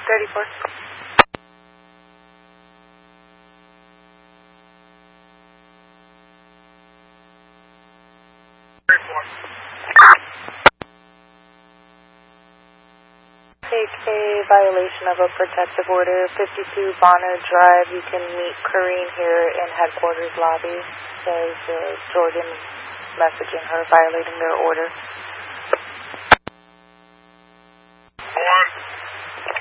34. Take a violation of a protective order, 52 Bonner Drive. You can meet Corrine here in headquarters lobby. Says Jordan messaging her, violating their order.